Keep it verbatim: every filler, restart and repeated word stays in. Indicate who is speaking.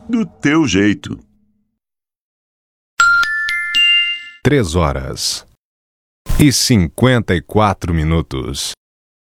Speaker 1: Do teu jeito.
Speaker 2: Três horas e cinquenta e quatro minutos.